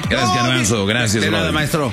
Gracias, Garbanzo. Gracias, de nada, maestro.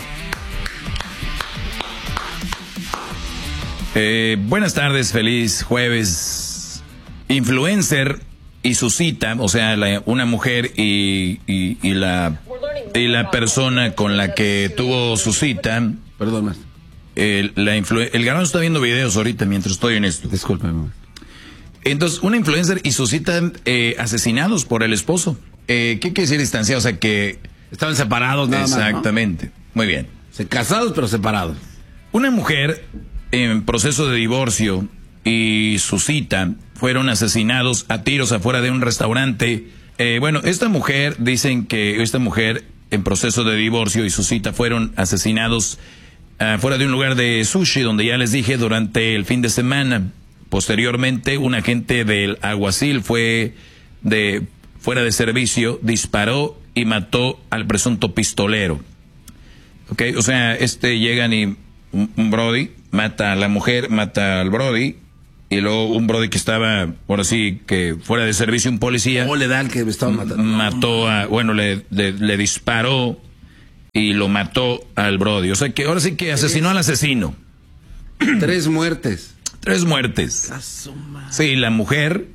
Buenas tardes, feliz jueves. Influencer y su cita, o sea, una mujer y la persona con la que tuvo su cita. Perdón, maestro. El Garbanzo está viendo videos ahorita mientras estoy en esto. Discúlpeme. Entonces, una influencer y su cita asesinados por el esposo. ¿Qué quiere decir distanciados? O sea, que... Estaban separados nada más, ¿no? Exactamente. Muy bien. Casados pero separados. Una mujer en proceso de divorcio y su cita fueron asesinados a tiros afuera de un restaurante. Esta mujer, dicen que esta mujer en proceso de divorcio y su cita fueron asesinados fuera de un lugar de sushi, donde ya les dije, durante el fin de semana. Posteriormente, un agente del alguacil fuera de servicio, disparó y mató al presunto pistolero. Okay, o sea, llegan y un brody mata a la mujer, mata al brody, y luego un brody que estaba, ahora sí, que fuera de servicio, un policía. ¿Cómo le da al que me estaba matando? Le disparó y lo mató al brody. O sea que ahora sí que asesinó al asesino. 3 muertes. 3 muertes. Sí, la mujer,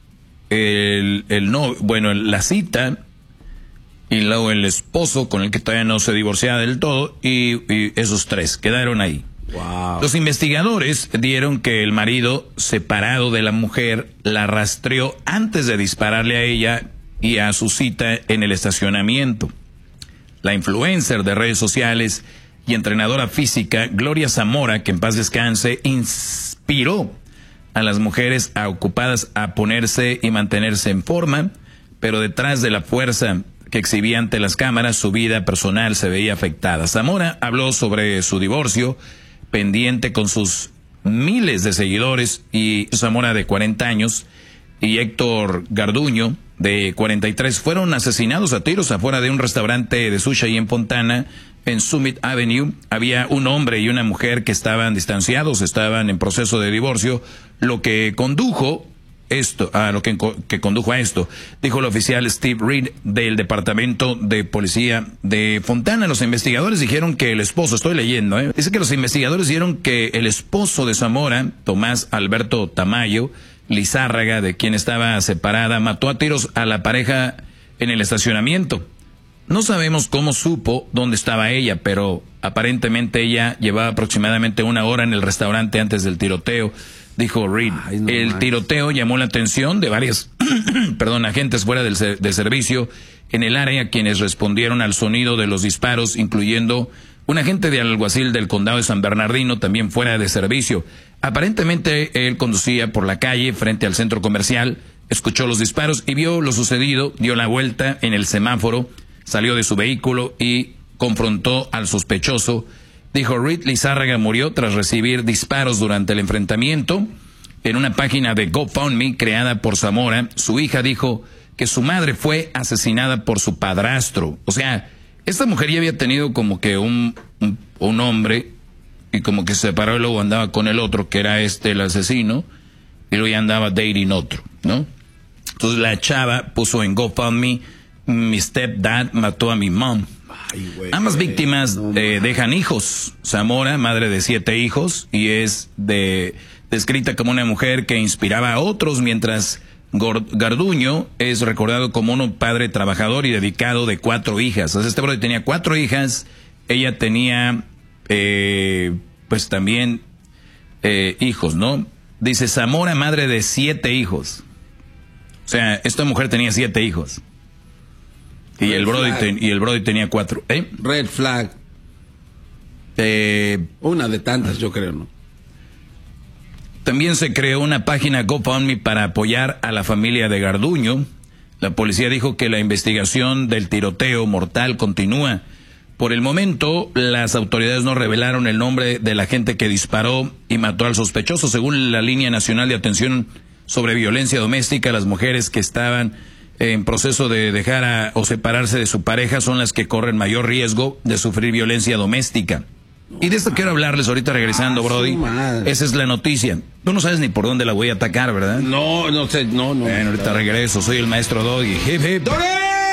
la cita, y luego el esposo con el que todavía no se divorciaba del todo, y esos 3 quedaron ahí. Wow. Los investigadores dieron que el marido, separado de la mujer, la rastreó antes de dispararle a ella y a su cita en el estacionamiento. La influencer de redes sociales y entrenadora física Gloria Zamora, que en paz descanse, inspiró a las mujeres ocupadas a ponerse y mantenerse en forma, pero detrás de la fuerza que exhibía ante las cámaras, su vida personal se veía afectada. Zamora habló sobre su divorcio pendiente con sus miles de seguidores, y Zamora, de 40 años, y Héctor Garduño, de 43, fueron asesinados a tiros afuera de un restaurante de sushi ahí en Fontana, en Summit Avenue. Había un hombre y una mujer que estaban distanciados, estaban en proceso de divorcio, lo que condujo a esto, dijo el oficial Steve Reed del Departamento de Policía de Fontana. Los investigadores dijeron que el esposo, estoy leyendo, dice que los investigadores dijeron que el esposo de Zamora, Tomás Alberto Tamayo Lizárraga, de quien estaba separada, mató a tiros a la pareja en el estacionamiento. No sabemos cómo supo dónde estaba ella, pero aparentemente ella llevaba aproximadamente 1 hora en el restaurante antes del tiroteo, dijo Reed. El tiroteo llamó la atención de varios agentes fuera de servicio en el área, quienes respondieron al sonido de los disparos, incluyendo un agente de alguacil del condado de San Bernardino, también fuera de servicio. Aparentemente él conducía por la calle frente al centro comercial, escuchó los disparos y vio lo sucedido, dio la vuelta en el semáforo, salió de su vehículo y confrontó al sospechoso. Dijo Reed, Lizárraga murió tras recibir disparos durante el enfrentamiento. En una página de GoFundMe creada por Zamora, su hija dijo que su madre fue asesinada por su padrastro. O sea, esta mujer ya había tenido como que un hombre, y como que se separó y luego andaba con el otro, que era el asesino, y luego ya andaba dating otro, ¿no? Entonces la chava puso en GoFundMe, mi stepdad mató a mi mom. Ambas víctimas dejan hijos. Zamora, madre de 7 hijos, y es descrita como una mujer que inspiraba a otros, mientras Garduño es recordado como un padre trabajador y dedicado de 4 hijas. Entonces este brother tenía 4 hijas, ella tenía pues también hijos, ¿no? Dice Zamora, madre de 7 hijos. O sea, esta mujer tenía 7 hijos. Y el Brody tenía 4. Red flag. Una de tantas, yo creo, ¿no? También se creó una página GoFundMe para apoyar a la familia de Garduño. La policía dijo que la investigación del tiroteo mortal continúa. Por el momento, las autoridades no revelaron el nombre de la gente que disparó y mató al sospechoso. Según la Línea Nacional de Atención sobre Violencia Doméstica, las mujeres que estaban en proceso de dejar o separarse de su pareja son las que corren mayor riesgo de sufrir violencia doméstica. Y de esto quiero hablarles ahorita regresando, Brody. Esa es la noticia. Tú no sabes ni por dónde la voy a atacar, ¿verdad? No sé, no. Bueno, ahorita regreso. Soy el maestro Doggy. Hip, hip.